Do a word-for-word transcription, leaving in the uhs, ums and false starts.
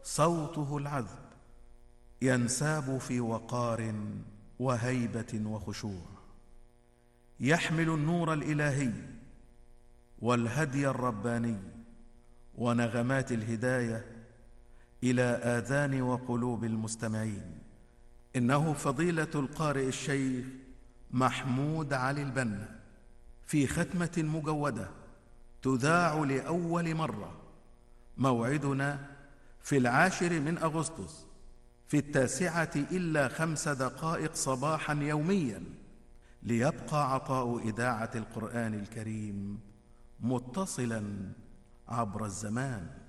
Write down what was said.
صوته العذب ينساب في وقار وهيبة وخشوع، يحمل النور الإلهي والهدي الرباني ونغمات الهداية إلى آذان وقلوب المستمعين. إنه فضيلة القارئ الشيخ محمود علي البنا في ختمة مجودة تذاع لأول مرة. موعدنا في العاشر من أغسطس في التاسعة إلا خمس دقائق صباحا يوميا، ليبقى عطاء إذاعة القرآن الكريم متصلا عبر الزمان.